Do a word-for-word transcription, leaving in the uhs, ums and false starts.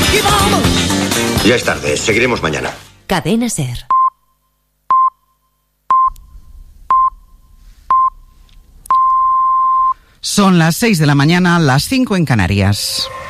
¡Y vamos! Ya es tarde, seguiremos mañana. Cadena SER. Son las seis de la mañana, las cinco en Canarias.